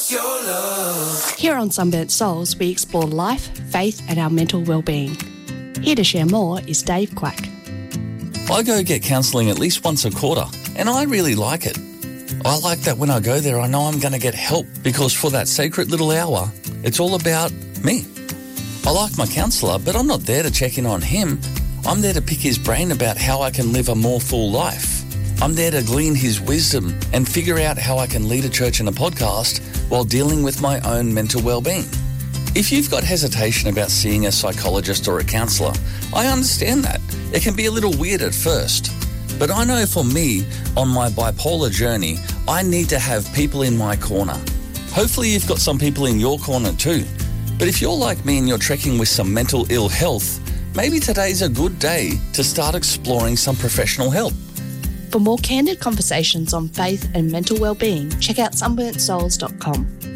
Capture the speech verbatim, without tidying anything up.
want your love. Here on Sunburnt Souls, we explore life, faith and our mental well-being. Here to share more is Dave Quack. I go get counselling at least once a quarter, and I really like it. I like that when I go there, I know I'm going to get help, because for that sacred little hour, it's all about me. I like my counsellor, but I'm not there to check in on him. I'm there to pick his brain about how I can live a more full life. I'm there to glean his wisdom and figure out how I can lead a church and a podcast while dealing with my own mental well-being. If you've got hesitation about seeing a psychologist or a counsellor, I understand that. It can be a little weird at first. But I know for me, on my bipolar journey, I need to have people in my corner. Hopefully you've got some people in your corner too. But if you're like me and you're trekking with some mental ill health, maybe today's a good day to start exploring some professional help. For more candid conversations on faith and mental well-being, check out sunburnt souls dot com.